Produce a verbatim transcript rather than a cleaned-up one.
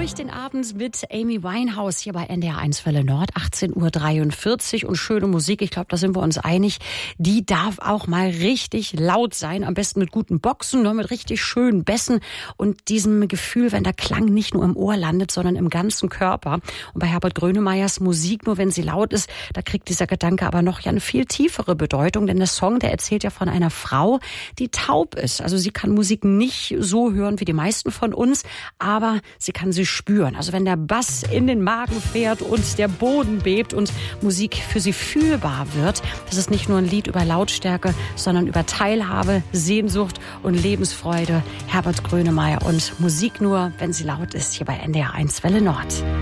durch den Abend mit Amy Winehouse hier bei N D R eins Welle Nord, achtzehn Uhr dreiundvierzig, und schöne Musik, ich glaube, da sind wir uns einig, die darf auch mal richtig laut sein, am besten mit guten Boxen, nur mit richtig schönen Bässen und diesem Gefühl, wenn der Klang nicht nur im Ohr landet, sondern im ganzen Körper. Und bei Herbert Grönemeyers Musik, nur wenn sie laut ist, da kriegt dieser Gedanke aber noch ja eine viel tiefere Bedeutung, denn der Song, der erzählt ja von einer Frau, die taub ist. Also sie kann Musik nicht so hören wie die meisten von uns, aber sie kann sie spüren. Also wenn der Bass in den Magen fährt und der Boden bebt und Musik für sie fühlbar wird, das ist nicht nur ein Lied über Lautstärke, sondern über Teilhabe, Sehnsucht und Lebensfreude. Herbert Grönemeyer und Musik nur, wenn sie laut ist, hier bei N D R eins Welle Nord.